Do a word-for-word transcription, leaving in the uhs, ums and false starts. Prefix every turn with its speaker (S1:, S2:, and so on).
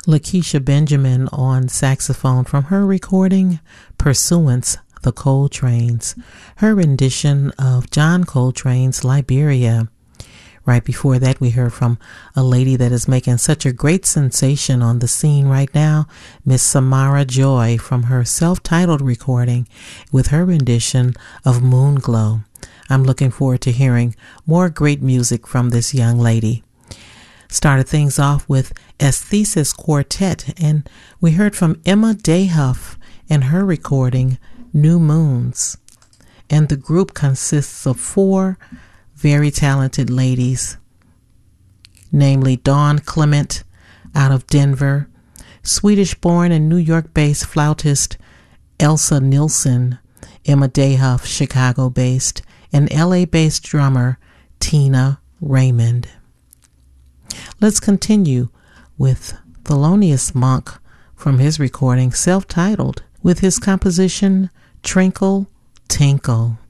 S1: Lakeisha Benjamin on saxophone from her recording Pursuance, the Coltrane's, her rendition of John Coltrane's Liberia. Right before that, we heard from a lady that is making such a great sensation on the scene right now, Miss Samara Joy, from her self-titled recording with her rendition of Moonglow. I'm looking forward to hearing more great music from this young lady. Started things off with Aesthesis Quartet, and we heard from Emma Dayhuff and her recording New Moons. And the group consists of four very talented ladies, namely Dawn Clement out of Denver, Swedish-born and New York-based flautist Elsa Nilsson, Emma Dayhuff, Chicago-based, and L A-based drummer Tina Raymond. Let's continue with Thelonious Monk from his recording self-titled with his composition Trinkle Tinkle.